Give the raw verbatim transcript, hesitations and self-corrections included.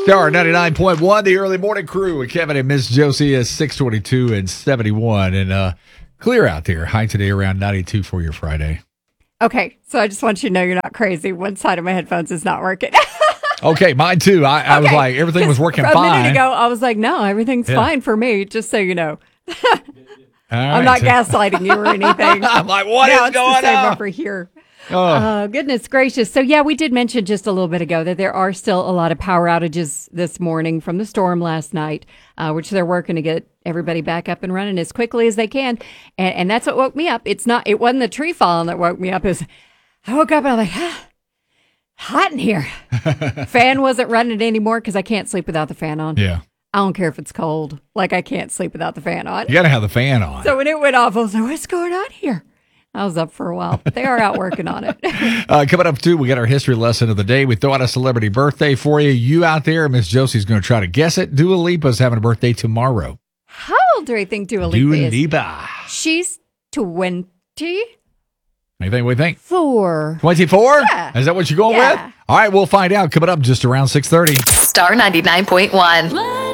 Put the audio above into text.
Star ninety-nine point one, the early morning crew with Kevin and Miss Josie is six twenty-two and seventy-one. And uh, clear out there. High today around ninety-two for your Friday. Okay, so I just want you to know you're not crazy. One side of my headphones is not working. Okay, mine too. I, I okay, was like, everything was working a fine. A minute ago, I was like, no, everything's Yeah. fine for me, just so you know. All I'm right. not gaslighting you or anything. I'm like, what no, is it's going the same on? over here. Oh. Uh, goodness gracious. So, yeah, we did mention just a little bit ago that there are still a lot of power outages this morning from the storm last night, uh, which they're working to get everybody back up and running as quickly as they can. And, and that's what woke me up. It's not, it wasn't the tree falling that woke me up. It was, I woke up and I'm like, ah, hot in here. Fan wasn't running anymore because I can't sleep without the fan on. Yeah. I don't care if it's cold. Like, I can't sleep without the fan on. You got to have the fan on. So when it went off, I was like, what's going on here? I was up for a while, but they are out working on it. Uh, coming up, too, we got our history lesson of the day. We throw out a celebrity birthday for you. You out there, Miss Josie's going to try to guess it. Dua Lipa's having a birthday tomorrow. How old do I think Dua Lipa Dua is? Lipa. She's twenty-four. Anything we think? twenty-four? Yeah. Is that what you're going Yeah. with? All right, we'll find out. Coming up just around six thirty. Star ninety-nine point one.